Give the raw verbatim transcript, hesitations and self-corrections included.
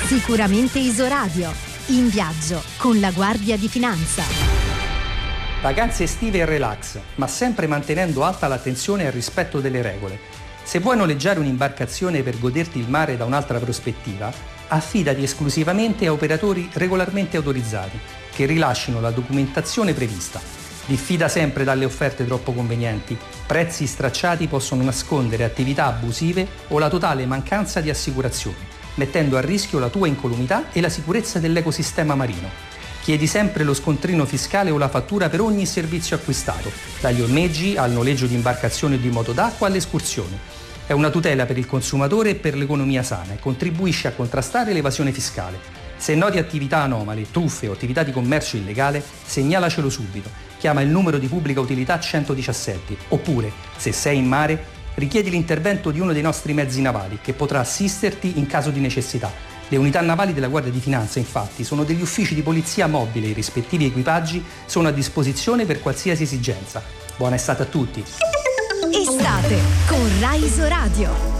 Sicuramente Isoradio. In viaggio con la Guardia di Finanza. Vacanze estive e relax, ma sempre mantenendo alta l'attenzione e il rispetto delle regole. Se vuoi noleggiare un'imbarcazione per goderti il mare da un'altra prospettiva, affidati esclusivamente a operatori regolarmente autorizzati, che rilascino la documentazione prevista. Diffida sempre dalle offerte troppo convenienti. Prezzi stracciati possono nascondere attività abusive o la totale mancanza di assicurazioni, mettendo a rischio la tua incolumità e la sicurezza dell'ecosistema marino. Chiedi sempre lo scontrino fiscale o la fattura per ogni servizio acquistato, dagli ormeggi al noleggio di imbarcazioni o di moto d'acqua alle escursioni. È una tutela per il consumatore e per l'economia sana e contribuisce a contrastare l'evasione fiscale. Se noti attività anomale, truffe o attività di commercio illegale, segnalacelo subito. Chiama il numero di pubblica utilità centodiciassette oppure, se sei in mare, richiedi l'intervento di uno dei nostri mezzi navali che potrà assisterti in caso di necessità. Le unità navali della Guardia di Finanza, infatti, sono degli uffici di polizia mobile e i rispettivi equipaggi sono a disposizione per qualsiasi esigenza. Buona estate a tutti! Estate con Rai Isoradio.